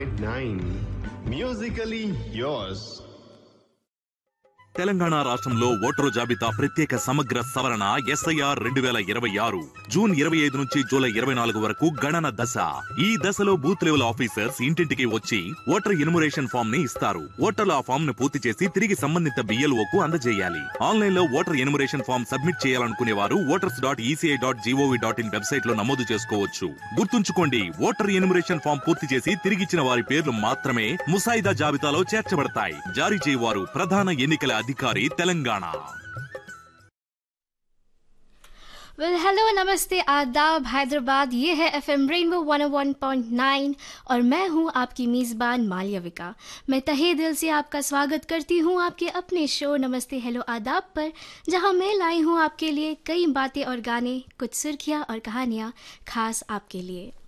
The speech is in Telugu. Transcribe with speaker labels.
Speaker 1: 9 Musically yours.
Speaker 2: తెలంగాణ రాష్ట్రంలో ఓటరు జాబితా ప్రత్యేక సమగ్ర సవరణ SIR 2026 జూన్ 25 నుంచి జూలై 24 వరకు గణన దశ. ఈ దశలో బూత్ లెవెల్ ఆఫీసర్స్ ఇంటింటికి వచ్చి ఓటర్ ఎన్యుమరేషన్ ఫామ్ ని ఇస్తారు. ఓటర్లు ఆ ఫామ్ ను పూర్తి చేసి తిరిగి సంబంధిత BLO కు అందజేయాలి. ఆన్లైన్ లో ఓటర్ ఎన్యుమరేషన్ ఫామ్ సబ్మిట్ చేయాలనుకునే వారు voters.eci.gov.in వెబ్సైట్ లో నమోదు చేసుకోవచ్చు. గుర్తుంచుకోండి, ఓటర్ ఎన్యుమరేషన్ ఫామ్ పూర్తి చేసి తిరిగిచ్చిన వారి పేర్లు మాత్రమే ముసాయిదా జాబితాలో చేర్చబడతాయి. జారీ చేయవారు ప్రధాన ఎన్నికల अधिकारी तेलंगाना।
Speaker 3: हेलो नमस्ते आदाब हैदराबाद, ये है FM रेनबो 101.9 और मैं हूँ आपकी मेज़बान मालविका। मैं तहे दिल से आपका स्वागत करती हूँ आपके अपने शो नमस्ते हेलो आदाब पर, जहाँ मैं लाई हूँ आपके लिए कई बातें और गाने, कुछ सुर्खियाँ और कहानियाँ खास आपके लिए।